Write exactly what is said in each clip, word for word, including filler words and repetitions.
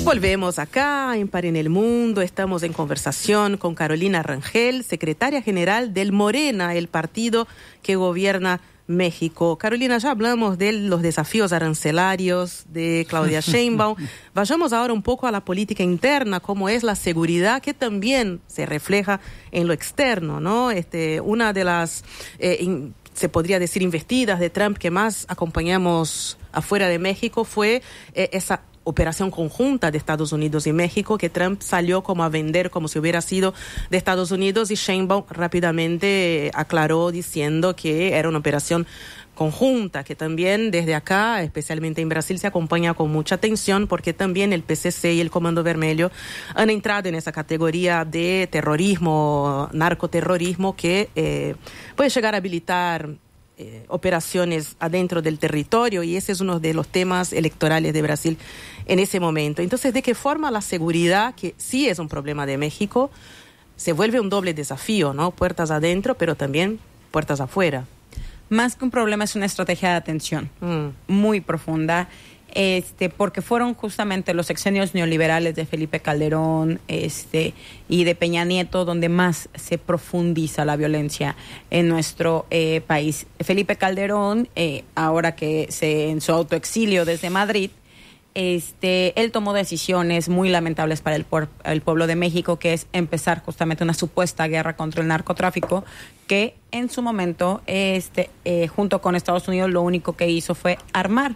Volvemos acá en Par en el Mundo. Estamos en conversación con Carolina Rangel, secretaria general del Morena, el partido que gobierna México. Carolina, ya hablamos de los desafíos arancelarios de Claudia Sheinbaum. Vayamos ahora un poco a la política interna, cómo es la seguridad, que también se refleja en lo externo, ¿no? Este, una de las, eh, in, se podría decir, investidas de Trump que más acompañamos afuera de México fue eh, esa operación conjunta de Estados Unidos y México, que Trump salió como a vender como si hubiera sido de Estados Unidos, y Sheinbaum rápidamente aclaró diciendo que era una operación conjunta, que también desde acá, especialmente en Brasil, se acompaña con mucha atención, porque también el P C C y el Comando Vermelho han entrado en esa categoría de terrorismo, narcoterrorismo, que eh, puede llegar a habilitar Eh, operaciones adentro del territorio, y ese es uno de los temas electorales de Brasil en ese momento. Entonces, ¿de qué forma la seguridad, que sí es un problema de México, se vuelve un doble desafío, ¿no? Puertas adentro, pero también puertas afuera. Más que un problema, es una estrategia de atención mm. muy profunda, este, porque fueron justamente los sexenios neoliberales de Felipe Calderón este, y de Peña Nieto donde más se profundiza la violencia en nuestro eh, país. Felipe Calderón, eh, ahora que se en su autoexilio desde Madrid, este, él tomó decisiones muy lamentables para el, el pueblo de México, que es empezar justamente una supuesta guerra contra el narcotráfico, que en su momento, este, eh, junto con Estados Unidos, lo único que hizo fue armar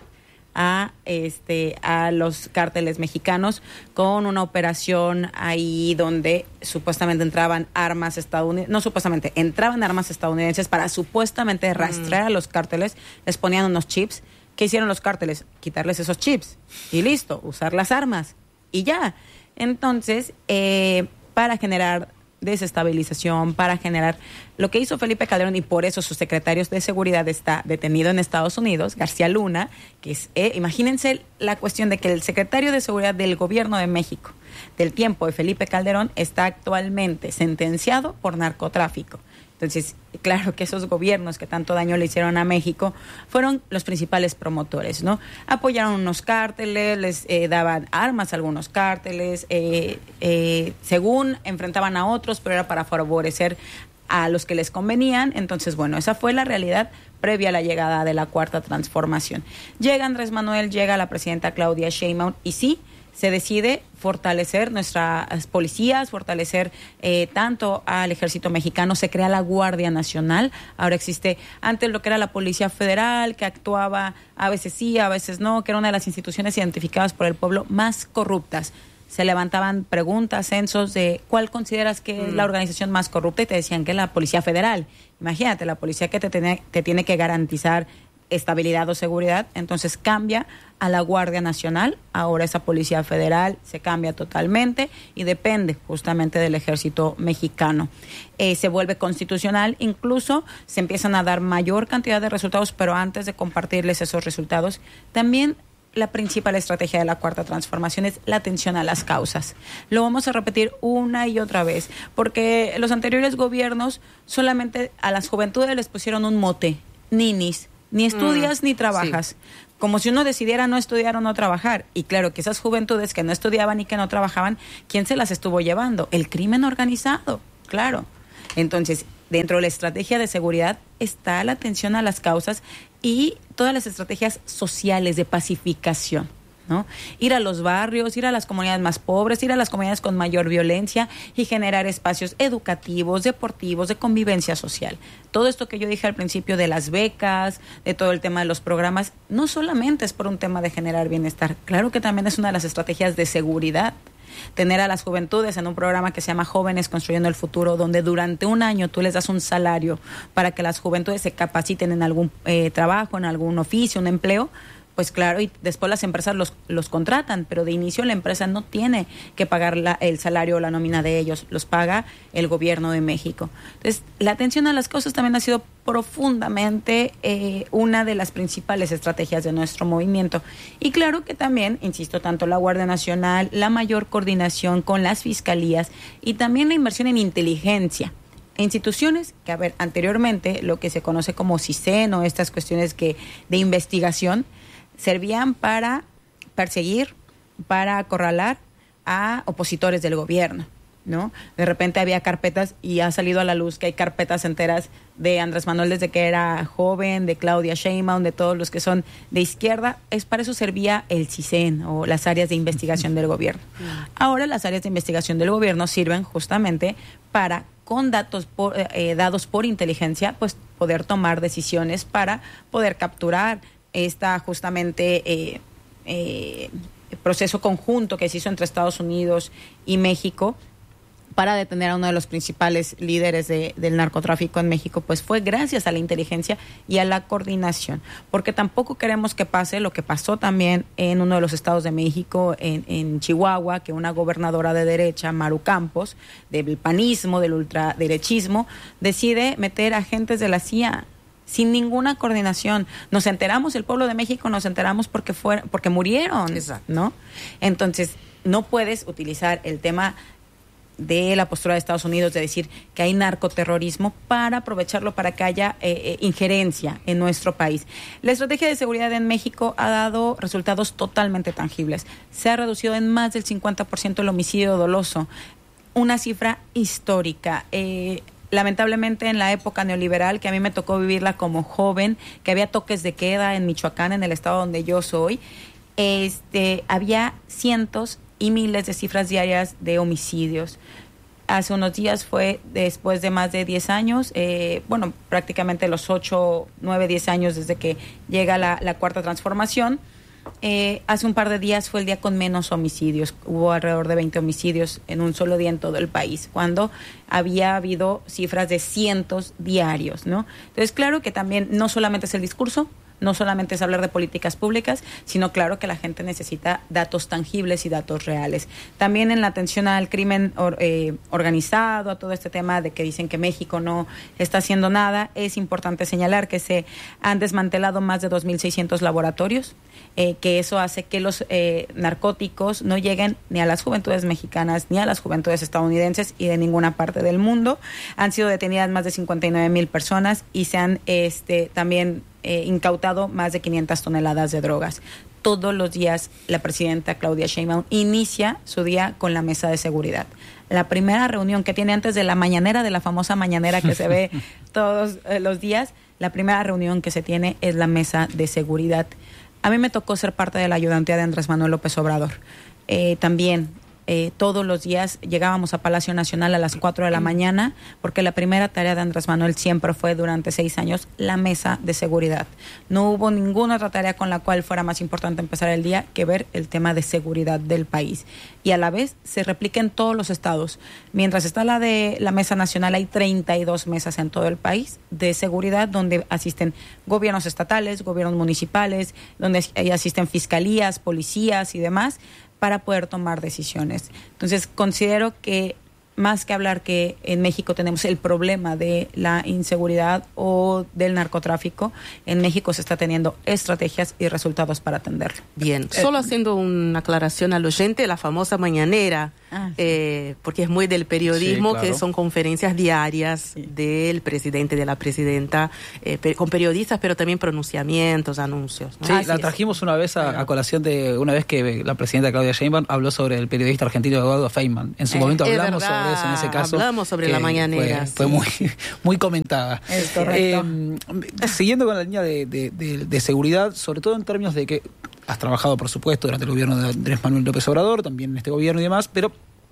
a este a los cárteles mexicanos con una operación ahí donde supuestamente entraban armas estadounidenses, no supuestamente, entraban armas estadounidenses para supuestamente rastrear mm. a los cárteles, les ponían unos chips. ¿Qué hicieron los cárteles? Quitarles esos chips y listo, usar las armas y ya. Entonces, eh, para generar desestabilización, para generar lo que hizo Felipe Calderón, y por eso sus secretarios de seguridad está detenido en Estados Unidos, García Luna, que es, eh, imagínense la cuestión de que el secretario de seguridad del gobierno de México del tiempo de Felipe Calderón está actualmente sentenciado por narcotráfico. Entonces, claro que esos gobiernos que tanto daño le hicieron a México fueron los principales promotores, ¿no? Apoyaron unos cárteles, les eh, daban armas a algunos cárteles, eh, eh, según enfrentaban a otros, pero era para favorecer a los que les convenían. Entonces, bueno, esa fue la realidad previa a la llegada de la Cuarta Transformación. Llega Andrés Manuel, llega la presidenta Claudia Sheinbaum, y sí, se decide fortalecer nuestras policías, fortalecer eh, tanto al ejército mexicano, se crea la Guardia Nacional. Ahora existe, antes lo que era la Policía Federal, que actuaba a veces sí, a veces no, que era una de las instituciones identificadas por el pueblo más corruptas. Se levantaban preguntas, censos de cuál consideras que mm. es la organización más corrupta, y te decían que es la Policía Federal. Imagínate, la policía que te tiene, te tiene que garantizar estabilidad o seguridad. Entonces cambia a la Guardia Nacional. Ahora esa Policía Federal se cambia totalmente y depende justamente del ejército mexicano. Eh, se vuelve constitucional, incluso se empiezan a dar mayor cantidad de resultados, pero antes de compartirles esos resultados, también la principal estrategia de la Cuarta Transformación es la atención a las causas. Lo vamos a repetir una y otra vez, porque los anteriores gobiernos solamente a las juventudes les pusieron un mote, ninis. Ni estudias mm, ni trabajas. Sí. Como si uno decidiera no estudiar o no trabajar. Y claro que esas juventudes que no estudiaban y que no trabajaban, ¿quién se las estuvo llevando? El crimen organizado, claro. Entonces, dentro de la estrategia de seguridad está la atención a las causas y todas las estrategias sociales de pacificación, ¿no? Ir a los barrios, ir a las comunidades más pobres, ir a las comunidades con mayor violencia y generar espacios educativos, deportivos, de convivencia social. Todo esto que yo dije al principio de las becas, de todo el tema de los programas, no solamente es por un tema de generar bienestar, claro que también es una de las estrategias de seguridad. Tener a las juventudes en un programa que se llama Jóvenes Construyendo el Futuro, donde durante un año tú les das un salario para que las juventudes se capaciten en algún eh, trabajo, en algún oficio, un empleo. Pues claro, y después las empresas los, los contratan, pero de inicio la empresa no tiene que pagar la, el salario o la nómina de ellos, los paga el gobierno de México. Entonces, la atención a las causas también ha sido profundamente eh, una de las principales estrategias de nuestro movimiento. Y claro que también, insisto, tanto la Guardia Nacional, la mayor coordinación con las fiscalías y también la inversión en inteligencia. Instituciones que, a ver, anteriormente lo que se conoce como CISEN o estas cuestiones que de investigación servían para perseguir, para acorralar a opositores del gobierno, ¿no? De repente había carpetas y ha salido a la luz que hay carpetas enteras de Andrés Manuel desde que era joven, de Claudia Sheinbaum, de todos los que son de izquierda. Es para eso servía el CISEN o las áreas de investigación del gobierno. Ahora las áreas de investigación del gobierno sirven justamente para, con datos por, eh, dados por inteligencia, pues poder tomar decisiones para poder capturar esta justamente eh, eh, proceso conjunto que se hizo entre Estados Unidos y México para detener a uno de los principales líderes de, del narcotráfico en México, pues fue gracias a la inteligencia y a la coordinación, porque tampoco queremos que pase lo que pasó también en uno de los estados de México, en, en Chihuahua, que una gobernadora de derecha, Maru Campos, del panismo, del ultraderechismo, decide meter agentes de la C I A sin ninguna coordinación. Nos enteramos, el pueblo de México nos enteramos porque fue, porque murieron, Exacto. ¿no? Entonces, no puedes utilizar el tema de la postura de Estados Unidos de decir que hay narcoterrorismo para aprovecharlo para que haya eh, eh, injerencia en nuestro país. La estrategia de seguridad en México ha dado resultados totalmente tangibles. Se ha reducido en más del cincuenta por ciento el homicidio doloso, una cifra histórica. Eh, lamentablemente en la época neoliberal, que a mí me tocó vivirla como joven, que había toques de queda en Michoacán, en el estado donde yo soy, este, había cientos y miles de cifras diarias de homicidios. Hace unos días fue después de más de diez años, eh, bueno, prácticamente los ocho, nueve, diez años desde que llega la, la cuarta transformación. Eh, hace un par de días fue el día con menos homicidios. Hubo alrededor de veinte homicidios en un solo día en todo el país, cuando había habido cifras de cientos diarios, ¿no? Entonces, claro que también no solamente es el discurso, no solamente es hablar de políticas públicas, sino claro que la gente necesita datos tangibles y datos reales. También en la atención al crimen or, eh, organizado, a todo este tema de que dicen que México no está haciendo nada, es importante señalar que se han desmantelado más de dos mil seiscientos laboratorios, eh, que eso hace que los eh, narcóticos no lleguen ni a las juventudes mexicanas ni a las juventudes estadounidenses y de ninguna parte del mundo. Han sido detenidas más de cincuenta y nueve mil personas y se han este, también Eh, incautado más de quinientas toneladas de drogas. Todos los días la presidenta Claudia Sheinbaum inicia su día con la mesa de seguridad. La primera reunión que tiene antes de la mañanera, de la famosa mañanera que se ve todos eh, los días, la primera reunión que se tiene es la mesa de seguridad. A mí me tocó ser parte de la ayudantía de Andrés Manuel López Obrador. Eh, también Eh, todos los días llegábamos a Palacio Nacional a las cuatro de la mañana, porque la primera tarea de Andrés Manuel siempre fue durante seis años la mesa de seguridad. No hubo ninguna otra tarea con la cual fuera más importante empezar el día que ver el tema de seguridad del país. Y a la vez se replica en todos los estados. Mientras está la de la mesa nacional, hay treinta y dos mesas en todo el país de seguridad donde asisten gobiernos estatales, gobiernos municipales, donde asisten fiscalías, policías y demás, para poder tomar decisiones. Entonces, considero que más que hablar que en México tenemos el problema de la inseguridad o del narcotráfico, en México se está teniendo estrategias y resultados para atenderlo. Bien, solo haciendo una aclaración al oyente, la famosa mañanera, ah, sí. eh, porque es muy del periodismo, sí, claro, que son conferencias diarias sí. del presidente, de la presidenta, eh, pe- con periodistas, pero también pronunciamientos, anuncios, ¿no? Sí, Así la trajimos es. una vez a, a colación de una vez que la presidenta Claudia Sheinbaum habló sobre el periodista argentino Eduardo Feynman. En su eh, momento hablamos sobre eso, en ese caso. Hablamos sobre la mañanera. Fue, fue muy, muy comentada. Es correcto. Eh, siguiendo con la línea de, de, de, de seguridad, sobre todo en términos de que has trabajado, por supuesto, durante el gobierno de Andrés Manuel López Obrador, también en este gobierno y demás, pero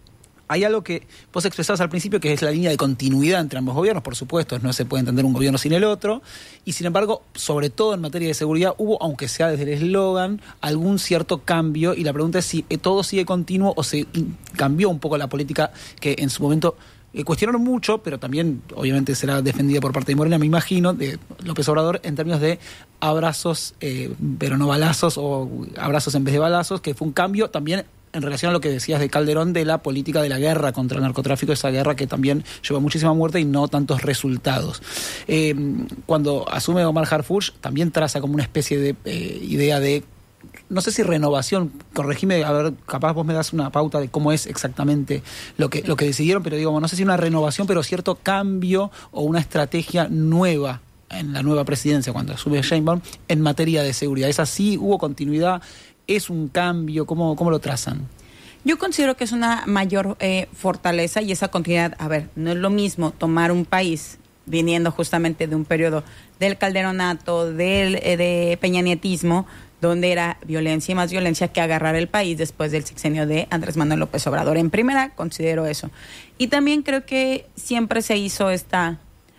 hay algo que vos expresabas al principio, que es la línea de continuidad entre ambos gobiernos, por supuesto, no se puede entender un gobierno sin el otro, y sin embargo, sobre todo en materia de seguridad, hubo, aunque sea desde el eslogan, algún cierto cambio, y la pregunta es si todo sigue continuo o se cambió un poco la política que en su momento eh, cuestionaron mucho, pero también obviamente será defendida por parte de Morena, me imagino, de López Obrador, en términos de abrazos, eh, pero no balazos, o abrazos en vez de balazos, que fue un cambio también en relación a lo que decías de Calderón, de la política de la guerra contra el narcotráfico, esa guerra que también llevó muchísima muerte y no tantos resultados. Eh, cuando asume Omar Harfuch, también traza como una especie de eh, idea de, no sé si renovación, corregime, a ver, capaz vos me das una pauta de cómo es exactamente lo que, lo que decidieron, pero digo, no sé si una renovación, pero cierto cambio o una estrategia nueva en la nueva presidencia, cuando asume Sheinbaum, en materia de seguridad. ¿Es así? ¿Hubo continuidad? ¿Es un cambio? ¿Cómo, cómo lo trazan? Yo considero que es una mayor eh, fortaleza y esa continuidad. A ver, no es lo mismo tomar un país viniendo justamente de un periodo del calderonato, del eh, de peñanietismo, donde era violencia y más violencia, que agarrar el país después del sexenio de Andrés Manuel López Obrador. En primera, considero eso. Y también creo que siempre se hizo esta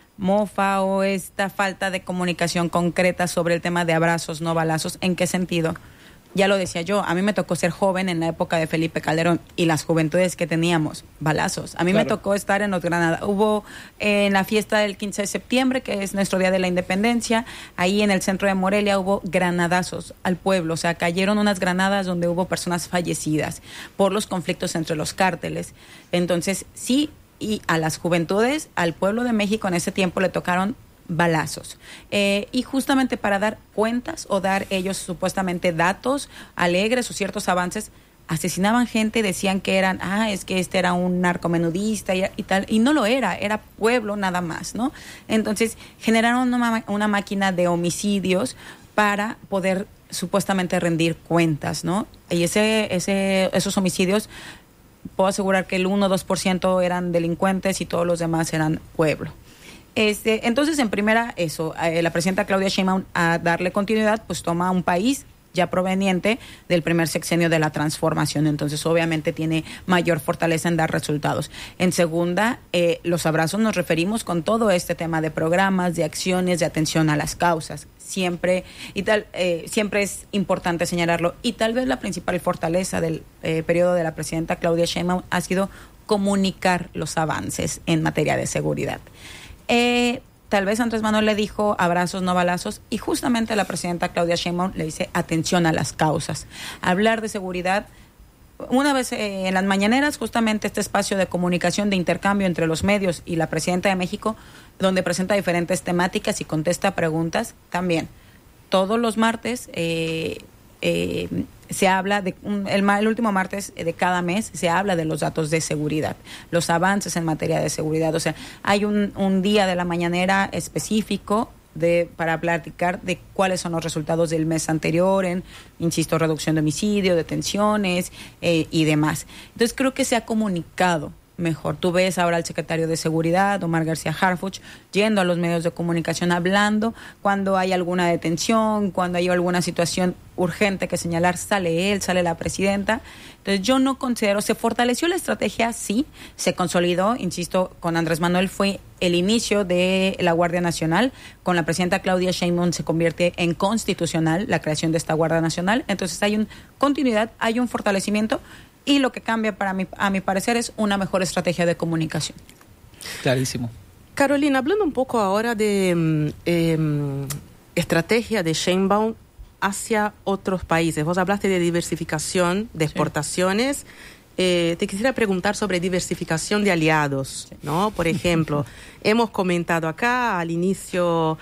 mofa o esta falta de comunicación concreta sobre el tema de abrazos, no balazos. ¿En qué sentido? Ya lo decía yo, a mí me tocó ser joven en la época de Felipe Calderón y las juventudes que teníamos, balazos. A mí claro. me tocó estar en los Granadas. Hubo eh, en la fiesta del quince de septiembre, que es nuestro Día de la Independencia, ahí en el centro de Morelia hubo granadazos al pueblo. O sea, cayeron unas granadas donde hubo personas fallecidas por los conflictos entre los cárteles. Entonces, sí, y a las juventudes, al pueblo de México en ese tiempo le tocaron balazos. Eh, y justamente para dar cuentas o dar ellos supuestamente datos alegres o ciertos avances, asesinaban gente, decían que eran, ah, es que este era un narcomenudista y, y tal, y no lo era, era pueblo nada más, ¿no? Entonces generaron una, una máquina de homicidios para poder supuestamente rendir cuentas, ¿no? Y ese, ese, esos homicidios, puedo asegurar que el uno o dos por ciento eran delincuentes y todos los demás eran pueblo. Este, entonces, en primera, eso, eh, la presidenta Claudia Sheinbaum, a darle continuidad, pues toma un país ya proveniente del primer sexenio de la transformación. Entonces, obviamente, tiene mayor fortaleza en dar resultados. En segunda, eh, los abrazos nos referimos con todo este tema de programas, de acciones, de atención a las causas. Siempre, y tal, eh, siempre es importante señalarlo. Y tal vez la principal fortaleza del eh, periodo de la presidenta Claudia Sheinbaum ha sido comunicar los avances en materia de seguridad. Eh, tal vez Andrés Manuel le dijo abrazos, no balazos, y justamente la presidenta Claudia Sheinbaum le dice atención a las causas. Hablar de seguridad, una vez eh, en las mañaneras, justamente este espacio de comunicación, de intercambio entre los medios y la presidenta de México, donde presenta diferentes temáticas y contesta preguntas, también. Todos los martes eh, eh, se habla, de un, el, el último martes de cada mes se habla de los datos de seguridad, los avances en materia de seguridad. O sea, hay un, un día de la mañanera específico de para platicar de cuáles son los resultados del mes anterior en, insisto, reducción de homicidio, detenciones eh, y demás. Entonces creo que se ha comunicado mejor. Tú ves ahora al secretario de Seguridad, Omar García Harfuch, yendo a los medios de comunicación hablando cuando hay alguna detención, cuando hay alguna situación urgente que señalar, sale él, sale la presidenta. Entonces yo no considero, se fortaleció la estrategia, sí, se consolidó, insisto, con Andrés Manuel fue el inicio de la Guardia Nacional, con la presidenta Claudia Sheinbaum se convierte en constitucional la creación de esta Guardia Nacional. Entonces hay una continuidad, hay un fortalecimiento. Y lo que cambia, para mí, a mi parecer, es una mejor estrategia de comunicación. Clarísimo. Carolina, hablando un poco ahora de eh, estrategia de Sheinbaum hacia otros países. Vos hablaste de diversificación, de exportaciones. Sí. Eh, te quisiera preguntar sobre diversificación de aliados, sí. ¿no? Por ejemplo, hemos comentado acá al inicio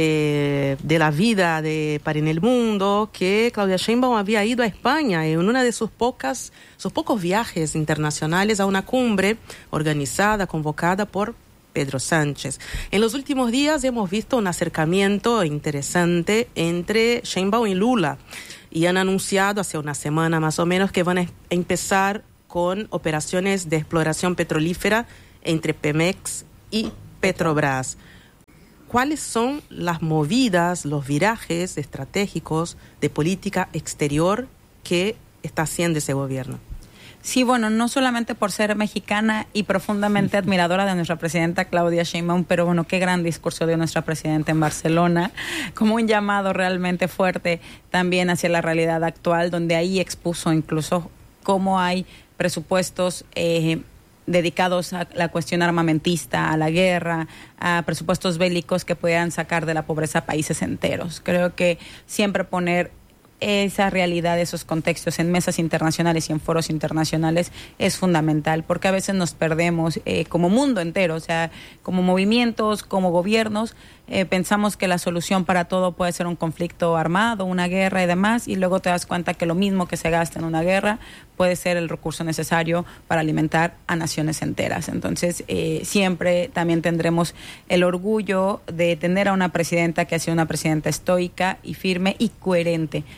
Eh, de la vida de Para en el Mundo, que Claudia Sheinbaum había ido a España en una de sus pocas, sus pocos viajes internacionales a una cumbre organizada, convocada por Pedro Sánchez. En los últimos días hemos visto un acercamiento interesante entre Sheinbaum y Lula y han anunciado hace una semana más o menos que van a empezar con operaciones de exploración petrolífera entre Pemex y Petrobras. ¿Cuáles son las movidas, los virajes estratégicos de política exterior que está haciendo ese gobierno? Sí, bueno, no solamente por ser mexicana y profundamente admiradora de nuestra presidenta Claudia Sheinbaum, pero bueno, qué gran discurso dio nuestra presidenta en Barcelona, como un llamado realmente fuerte también hacia la realidad actual, donde ahí expuso incluso cómo hay presupuestos eh, dedicados a la cuestión armamentista, a la guerra, a presupuestos bélicos que puedan sacar de la pobreza países enteros. Creo que siempre poner esa realidad, esos contextos en mesas internacionales y en foros internacionales es fundamental, porque a veces nos perdemos eh, como mundo entero, o sea, como movimientos, como gobiernos, eh, pensamos que la solución para todo puede ser un conflicto armado, una guerra y demás, y luego te das cuenta que lo mismo que se gasta en una guerra puede ser el recurso necesario para alimentar a naciones enteras. Entonces, eh, siempre también tendremos el orgullo de tener a una presidenta que ha sido una presidenta estoica y firme y coherente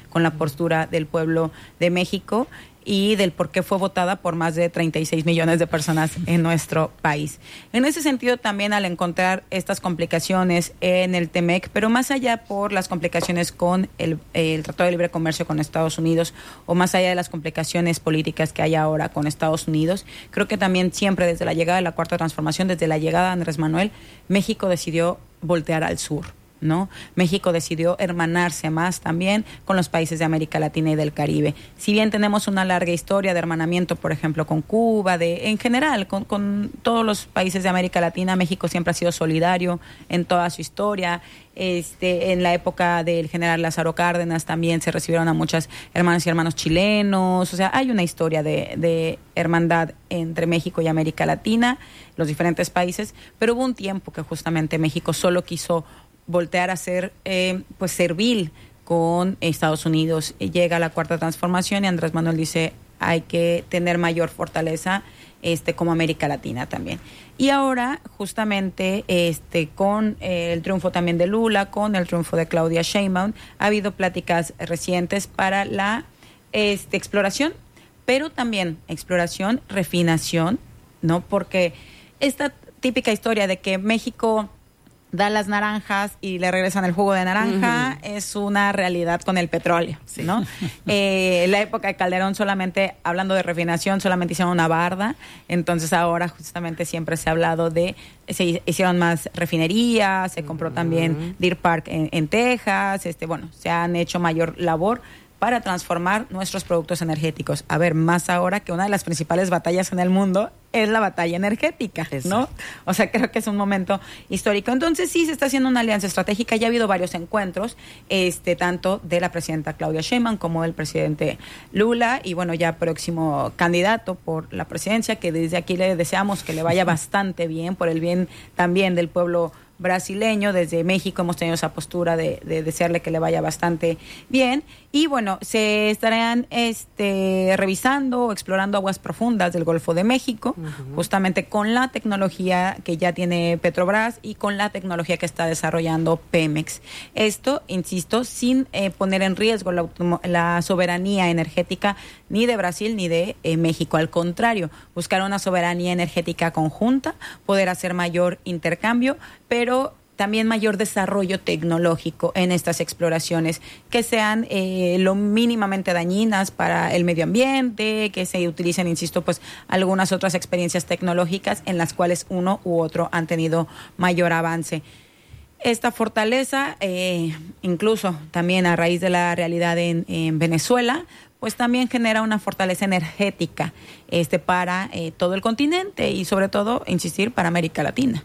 con la postura del pueblo de México y del por qué fue votada por más de treinta y seis millones de personas en nuestro país. En ese sentido, también al encontrar estas complicaciones en el T M E C, pero más allá por las complicaciones con el, el Tratado de Libre Comercio con Estados Unidos, o más allá de las complicaciones políticas que hay ahora con Estados Unidos, creo que también siempre desde la llegada de la Cuarta Transformación, desde la llegada de Andrés Manuel, México decidió voltear al sur, ¿no? México decidió hermanarse más también con los países de América Latina y del Caribe. Si bien tenemos una larga historia de hermanamiento, por ejemplo, con Cuba, de en general, con, con todos los países de América Latina, México siempre ha sido solidario en toda su historia. Este, en la época del general Lázaro Cárdenas también se recibieron a muchas hermanas y hermanos chilenos. O sea, hay una historia de, de hermandad entre México y América Latina, los diferentes países, pero hubo un tiempo que justamente México solo quiso voltear a ser eh, pues servil con Estados Unidos. Llega la Cuarta Transformación y Andrés Manuel dice hay que tener mayor fortaleza este como América Latina también. Y ahora justamente este con eh, el triunfo también de Lula, con el triunfo de Claudia Sheinbaum, ha habido pláticas recientes para la este, exploración, pero también exploración, refinación, ¿no? Porque esta típica historia de que México da las naranjas y le regresan el jugo de naranja, uh-huh. es una realidad con el petróleo, sí. ¿no? eh, en la época de Calderón solamente, hablando de refinación, solamente hicieron una barda, entonces ahora justamente siempre se ha hablado de, se hicieron más refinerías, se compró uh-huh. también Deer Park en, en Texas, este bueno, se han hecho mayor labor para transformar nuestros productos energéticos. A ver, más ahora que una de las principales batallas en el mundo es la batalla energética, ¿no? Exacto. O sea, creo que es un momento histórico. Entonces, sí, se está haciendo una alianza estratégica. Ya ha habido varios encuentros, este, tanto de la presidenta Claudia Sheinbaum como del presidente Lula, y bueno, ya próximo candidato por la presidencia, que desde aquí le deseamos que le vaya bastante bien, por el bien también del pueblo brasileño. Desde México hemos tenido esa postura de, de desearle que le vaya bastante bien. Y bueno, se estarán este, revisando o explorando aguas profundas del Golfo de México, uh-huh. justamente con la tecnología que ya tiene Petrobras y con la tecnología que está desarrollando Pemex. Esto, insisto, sin eh, poner en riesgo la, la soberanía energética ni de Brasil ni de eh, México. Al contrario, buscar una soberanía energética conjunta, poder hacer mayor intercambio, pero también mayor desarrollo tecnológico en estas exploraciones, que sean eh, lo mínimamente dañinas para el medio ambiente, que se utilicen, insisto, pues algunas otras experiencias tecnológicas en las cuales uno u otro han tenido mayor avance. Esta fortaleza, eh, incluso también a raíz de la realidad en, en Venezuela, pues también genera una fortaleza energética este, para eh, todo el continente y sobre todo, insistir, para América Latina.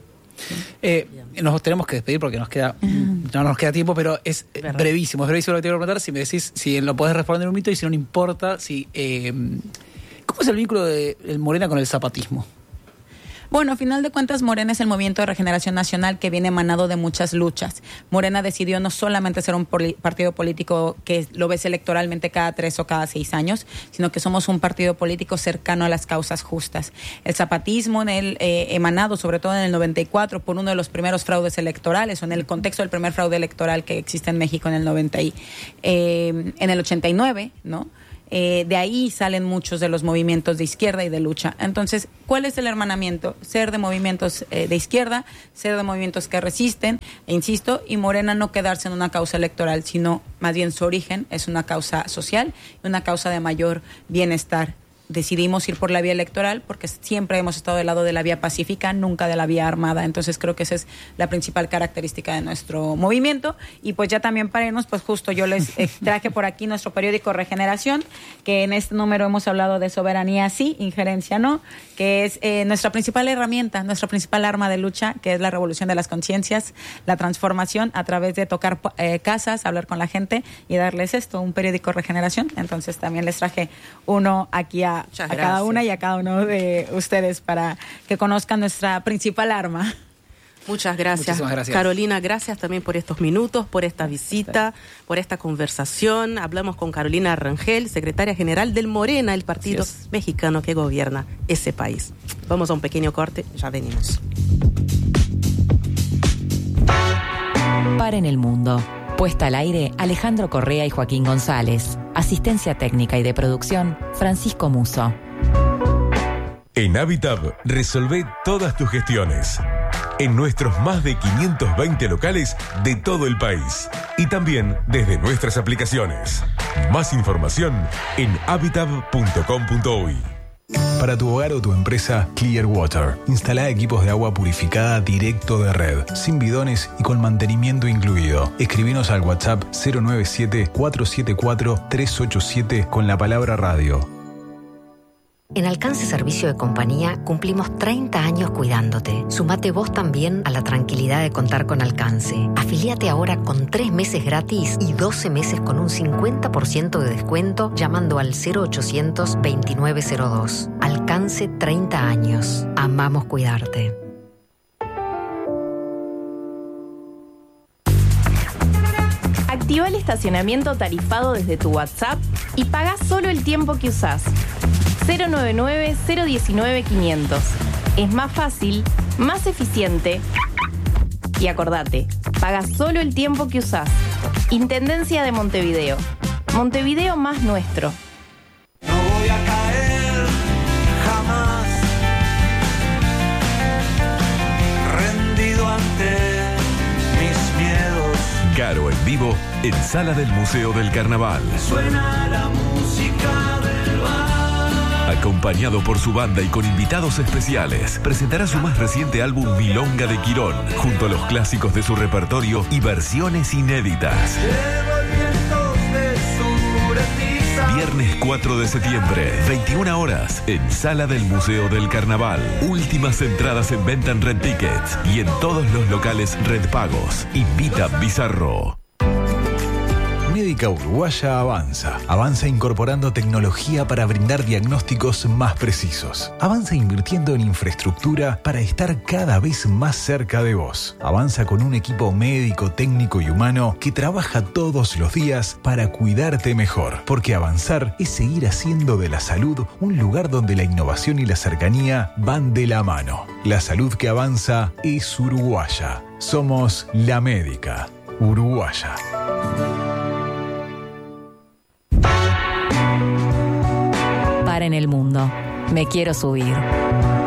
Eh, nos tenemos que despedir porque nos queda no nos queda tiempo, pero es ¿verdad? brevísimo, es brevísimo lo que te quiero preguntar. Si me decís, si lo podés responder en un minuto, y si no, no importa, si eh, ¿cómo es el vínculo de el Morena con el zapatismo? Bueno, a final de cuentas, Morena es el movimiento de regeneración nacional que viene emanado de muchas luchas. Morena decidió no solamente ser un poli- partido político que lo ves electoralmente cada tres o cada seis años, sino que somos un partido político cercano a las causas justas. El zapatismo, en el eh, emanado sobre todo en el noventa y cuatro por uno de los primeros fraudes electorales, o en el contexto del primer fraude electoral que existe en México en el noventa y, eh, en el ochenta y nueve, ¿no? Eh, de ahí salen muchos de los movimientos de izquierda y de lucha. Entonces, ¿cuál es el hermanamiento? Ser de movimientos eh, de izquierda, ser de movimientos que resisten, e insisto, y Morena no quedarse en una causa electoral, sino más bien su origen es una causa social, una causa de mayor bienestar. Decidimos ir por la vía electoral porque siempre hemos estado del lado de la vía pacífica, nunca de la vía armada. Entonces creo que esa es la principal característica de nuestro movimiento. Y pues ya también para irnos, pues justo yo les eh, traje por aquí nuestro periódico Regeneración, que en este número hemos hablado de soberanía sí, injerencia no, que es eh, nuestra principal herramienta, nuestra principal arma de lucha, que es la revolución de las conciencias, la transformación a través de tocar eh, casas, hablar con la gente y darles esto, un periódico Regeneración. Entonces también les traje uno aquí a a cada una y a cada uno de ustedes para que conozcan nuestra principal arma. Muchas gracias. gracias. Carolina, gracias también por estos minutos, por esta visita, por esta conversación. Hablamos con Carolina Rangel, secretaria general del Morena, el partido mexicano que gobierna ese país. Vamos a un pequeño corte, ya venimos. Para en el mundo. Puesta al aire, Alejandro Correa y Joaquín González. Asistencia técnica y de producción, Francisco Muso. En Habitab, resolvé todas tus gestiones. En nuestros más de quinientos veinte locales de todo el país. Y también desde nuestras aplicaciones. Más información en habitab punto com punto uy. Para tu hogar o tu empresa, Clearwater. Instala equipos de agua purificada directo de red, sin bidones y con mantenimiento incluido. Escribinos al WhatsApp cero nueve siete, cuatro siete cuatro, tres ocho siete con la palabra radio. En Alcance Servicio de Compañía cumplimos treinta años cuidándote. Sumate vos también a la tranquilidad de contar con Alcance. Afiliate ahora con tres meses gratis y doce meses con un cincuenta por ciento de descuento llamando al cero ochocientos, veintinueve cero dos. Alcance treinta años. Amamos cuidarte. Activa el estacionamiento tarifado desde tu WhatsApp y paga solo el tiempo que usás. cero nueve nueve, cero uno nueve, quinientos. Es más fácil, más eficiente. Y acordate, paga solo el tiempo que usás. Intendencia de Montevideo. Montevideo más nuestro. No voy a caer jamás, rendido ante mis miedos. Caro en vivo en Sala del Museo del Carnaval. Suena la música del bar. Acompañado por su banda y con invitados especiales, presentará su más reciente álbum Milonga de Quirón, junto a los clásicos de su repertorio y versiones inéditas. Viernes cuatro de septiembre, veintiuna horas, en Sala del Museo del Carnaval. Últimas entradas en venta en Red Tickets y en todos los locales Red Pagos. Invita Bizarro. Médica Uruguaya avanza. Avanza incorporando tecnología para brindar diagnósticos más precisos. Avanza invirtiendo en infraestructura para estar cada vez más cerca de vos. Avanza con un equipo médico, técnico y humano que trabaja todos los días para cuidarte mejor. Porque avanzar es seguir haciendo de la salud un lugar donde la innovación y la cercanía van de la mano. La salud que avanza es uruguaya. Somos la Médica Uruguaya. En el mundo. Me quiero subir.